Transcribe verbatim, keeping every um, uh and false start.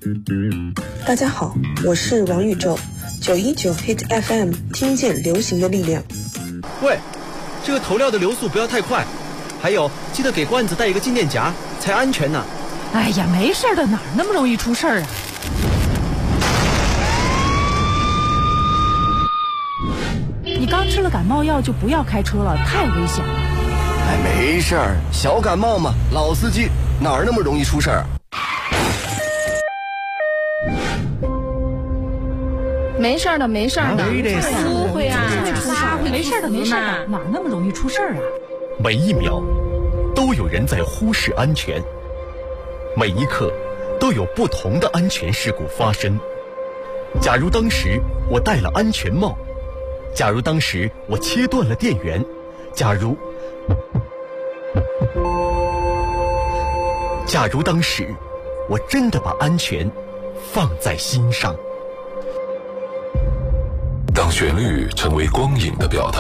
大家好，我是王宇宙，九一九 Hit F M 听见流行的力量。 喂，这个投料的流速不要太快，还有记得给罐子带一个静电夹才安全呢。 哎呀，没事的，哪儿那么容易出事儿啊？你刚吃了感冒药就不要开车了，太危险了。 哎，没事儿，小感冒嘛，老司机哪儿那么容易出事儿？ 没事的，没事的， 误会啊，没事的，没事的，哪儿那么容易出事儿啊？ 每一秒都有人在忽视安全，每一刻都有不同的安全事故发生。假如当时我戴了安全帽，假如当时我切断了电源，假如假如当时我真的把安全放在心上。 当旋律成为光影的表达，